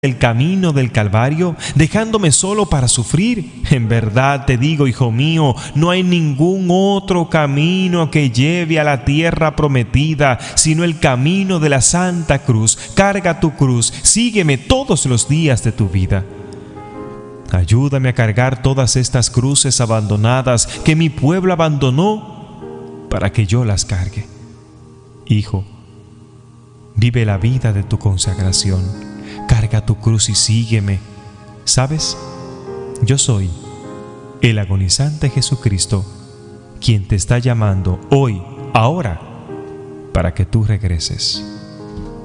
el camino del Calvario, dejándome solo para sufrir? En verdad te digo, hijo mío, no hay ningún otro camino que lleve a la tierra prometida, sino el camino de la Santa Cruz. Carga tu cruz, sígueme todos los días de tu vida. Ayúdame a cargar todas estas cruces abandonadas que mi pueblo abandonó para que yo las cargue. Hijo, vive la vida de tu consagración. Carga tu cruz y sígueme. ¿Sabes? Yo soy el agonizante Jesucristo, quien te está llamando hoy, ahora, para que tú regreses.